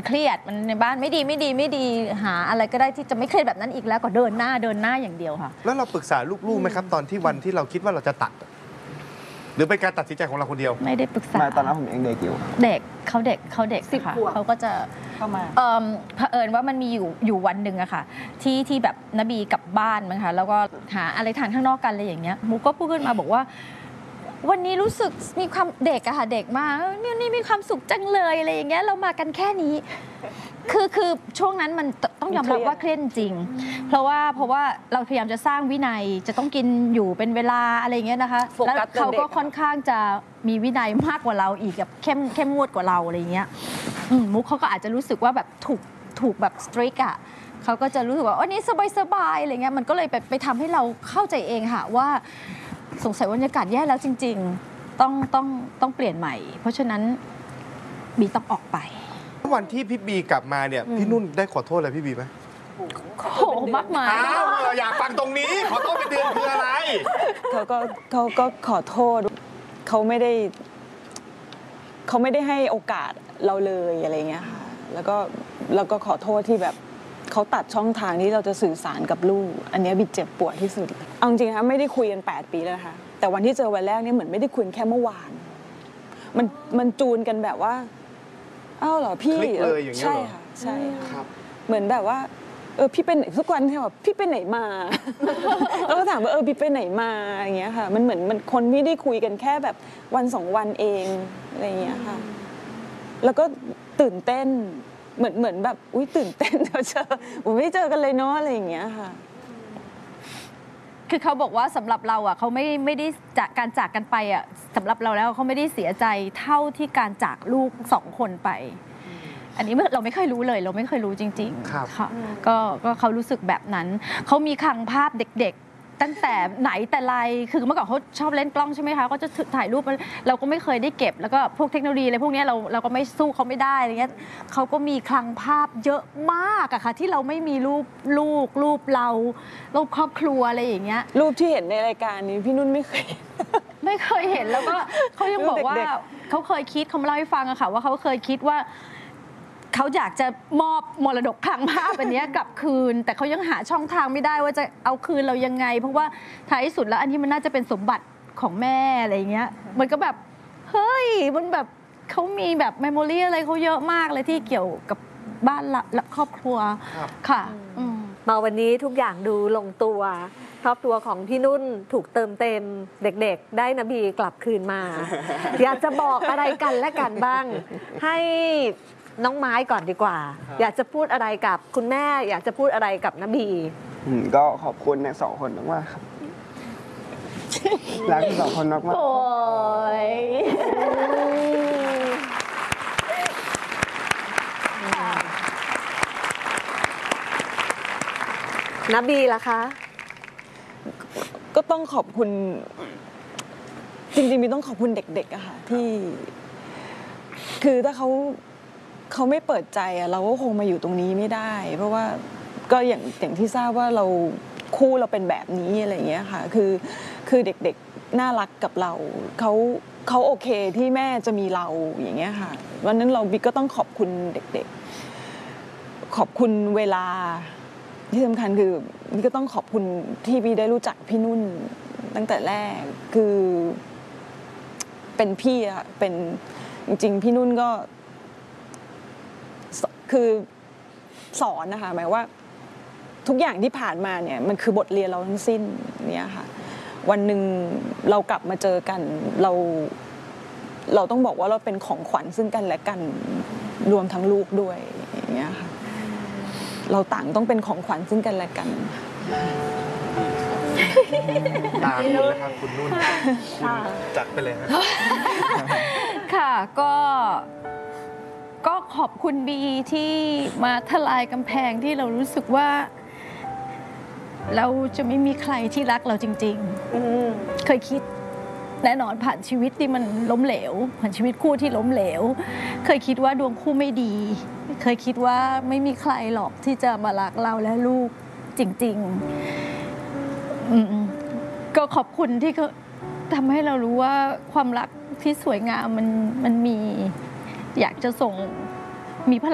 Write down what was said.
เครียดมันในบ้านไม่ดีหาอะไรก็ได้ที่จะไม่เครียดแบบนั้นอีกแล้วก็เดินหน้าอย่างเดียวค่ะแล้วเราปรึกษาลูกๆไหมครับตอนที่วันที่เราคิดว่าเราจะตัดหรือเป็นการตัดสินใจของเราคนเดียวไม่ได้ปรึกษาตอนนั้นผมยังเด็กอยู่เด็กเขาเด็กค่ะเขาก็จะเข้ามาเผอิญว่ามันมีอยู่วันหนึ่งอะค่ะที่แบบนบีกลับบ้านมั้งคะแล้วก็หาอะไรทานข้างนอกกันอะไรอย่างเงี้ยมุกก็พูดขึ้นมาบอกว่าวันนี้รู้สึกมีความเด็กอะค่ะเด็กมากนี่มีความสุขจังเลยอะไรอย่างเงี้ยเรามากันแค่นี้คือช่วงนั้นมันต้องยอมรับว่าเครียดจริงเพราะว่าเราพยายามจะสร้างวินัยจะต้องกินอยู่เป็นเวลาอะไรอย่างเงี้ยนะคะแล้วเขาก็ค่อนข้างจะมีวินัยมากกว่าเราอีกแบบเข้มงวดกว่าเราอะไรอย่างเงี้ยมุกเขาก็อาจจะรู้สึกว่าแบบถูกแบบสตริกอะเขาก็จะรู้สึกว่านี่สบายอะไรเงี้ยมันก็เลยไปทำให้เราเข้าใจเองค่ะว่าสงสัยบรรยากาศแย่แล้วจริงๆต้องเปลี่ยนใหม่เพราะฉะนั้นบีต้องออกไปวันที่พี่บีกลับมาเนี่ยพี่นุ่นได้ขอโทษอะไรพี่บีไหมโอ้โหมากมายอยากฟังตรงนี้ขอโทษเป็นเดือนคืออะไรเขาก็ขอโทษเขาไม่ได้ให้โอกาสเราเลยอะไรเงี้ยค่ะแล้วก็ขอโทษที่แบบเขาตัดช่องทางที่เราจะสื่อสารกับลูกอันนี้บีเจ็บปวดที่สุดเอาจริงๆนะไม่ได้คุยกัน8 ปีแล้วนะคะแต่วันที่เจอวันแรกนี่เหมือนไม่ได้คุยแค่เมื่อวานมันจูนกันแบบว่าอ้าวเหรอพี่ใช่ค่ะใช่ค่ะเหมือนแบบว่าพี่เป็นทุกวันที่แบบพี่ไปไหนมาแล้วก็ถามว่าพี่ไปไหนมาอย่างเงี้ยค่ะมันเหมือนมันคนไม่ได้คุยกันแค่แบบวัน2 วันเองอะไรอย่างเงี้ยค่ะแล้วก็ตื่นเต้นเหมือนแบบอุ้ยตื่นเต้นเราเจอผมไม่เจอกันเลยเนาะอะไรอย่างเงี้ยค่ะคือเขาบอกว่าสำหรับเราอ่ะเขาไม่ได้จากการจากกันไปอ่ะสำหรับเราแล้วเขาไม่ได้เสียใจเท่าที่การจากลูก2 คนไปอันนี้เราไม่เคยรู้เลยเราไม่เคยรู้จริงๆค่ะก็เขารู้สึกแบบนั้นเขามีคลังภาพเด็กๆตั้งแต่ไหนแต่ไรคือเมื่อก่อนเขาชอบเล่นกล้องใช่ไหมคะก็จะถ่ายรูปเราก็ไม่เคยได้เก็บแล้วก็พวกเทคโนโลยีอะไรพวกนี้เราก็ไม่สู้เขาไม่ได้อะไรเงี้ยเขาก็มีคลังภาพเยอะมากอะค่ะที่เราไม่มีรูปเรารูปครอบครัวอะไรอย่างเงี้ยรูปที่เห็นในรายการนี้พี่นุ่นไม่เคยเห็นแล้วก็เขายังบอกว่าเขาเคยคิดเขามาเล่าให้ฟังอะค่ะว่าเขาเคยคิดว่าเขาอยากจะมอบมรดกคลังภาพอันนี้กลับคืนแต่เขายังหาช่องทางไม่ได้ว่าจะเอาคืนเรายังไงเพราะว่าท้ายที่สุดแล้วอันนี้มันน่าจะเป็นสมบัติของแม่อะไรเงี้ยมันก็แบบเฮ้ยมันแบบเขามีแบบเมมโมรี่อะไรเขาเยอะมากเลยที่เกี่ยวกับบ้านและครอบครัวค่ะมาวันนี้ทุกอย่างดูลงตัวครอบครัวของพี่นุ่นถูกเติมเต็มเด็กๆได้นบีกลับคืนมา อยากจะบอกอะไรกันและกันบ้างให้น้องไม้ก่อนดีกว่าอยากจะพูดอะไรกับคุณแม่อยากจะพูดอะไรกับนบีก็ขอบคุณทั้ง2 คนมากๆครับรักทั้ง2 คนมากๆโอ้ยนบีล่ะคะก็ต้องขอบคุณจริงๆมีต้องขอบคุณเด็กๆอะค่ะที่คือถ้าเขาไม่เปิดใจเราก็คงมาอยู่ตรงนี้ไม่ได้เพราะว่าก็อย่างที่ทราบว่าเราคู่เราเป็นแบบนี้อะไรอย่างเงี้ยค่ะคือเด็กๆน่ารักกับเราเขาโอเคที่แม่จะมีเราอย่างเงี้ยค่ะวันนั้นเราบิ๊กก็ต้องขอบคุณเด็กๆขอบคุณเวลาที่สำคัญคือบิ๊กก็ต้องขอบคุณที่บิ๊กได้รู้จักพี่นุ่นตั้งแต่แรกคือเป็นพี่อะเป็นจริงๆพี่นุ่นก็คือสอนนะคะหมายว่าทุกอย่างที่ผ่านมาเนี่ยมันคือบทเรียนเราทั้งสิ้นเนี่ยค่ะวันหนึ่งเรากลับมาเจอกันเราต้องบอกว่าเราเป็นของขวัญซึ่งกันและกันรวมทั้งลูกด้วยอย่างเงี้ยค่ะเราต่างต้องเป็นของขวัญซึ่งกันและกันตามคุณเลยครับคุณนุ่นคุณจัดไปเลยครับค่ะก็ขอบคุณบีที่มาทลายกำแพงที่เรารู้สึกว่าเราจะไม่มีใครที่รักเราจริงๆเคยคิดแน่นอนผ่านชีวิตที่มันล้มเหลวผ่านชีวิตคู่ที่ล้มเหลวเคยคิดว่าดวงคู่ไม่ดีเคยคิดว่าไม่มีใครหรอกที่จะมารักเราและลูกจริงๆก็ขอบคุณที่เขาทำให้เรารู้ว่าความรักที่สวยงามมันมีอยากจะส่งมีพลัง